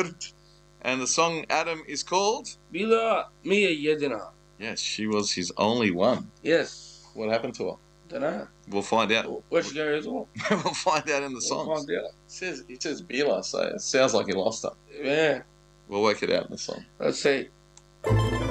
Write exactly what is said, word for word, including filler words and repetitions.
And the song, Adam, is called? Bila Mia Yedina. Yes, she was his only one. Yes. What happened to her? Dunno. We'll find out. Where'd she go as well? We'll find out in the We'll songs. find out. It says, it says Bila, so it sounds like he lost her. Yeah. We'll work it out in the song. Let's see.